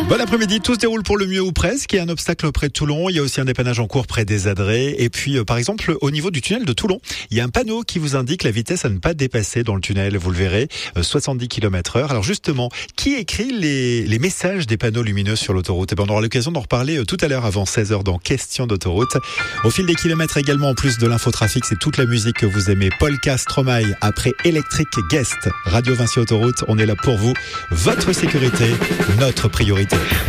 Bon après-midi, tout se déroule pour le mieux ou presque. Il y a un obstacle près de Toulon, il y a aussi un dépannage en cours près des Adrets. Et puis, par exemple, au niveau du tunnel de Toulon, il y a un panneau qui vous indique la vitesse à ne pas dépasser dans le tunnel. Vous le verrez, 70 km/h. Alors justement, qui écrit les messages des panneaux lumineux sur l'autoroute? Et ben, on aura l'occasion d'en reparler tout à l'heure avant 16h dans Question d'autoroute. Au fil des kilomètres également, en plus de l'infotrafic, c'est toute la musique que vous aimez. Polka, Stromae, après Electric Guest. Radio Vinci Autoroute, on est là pour vous. Votre sécurité, notre priorité.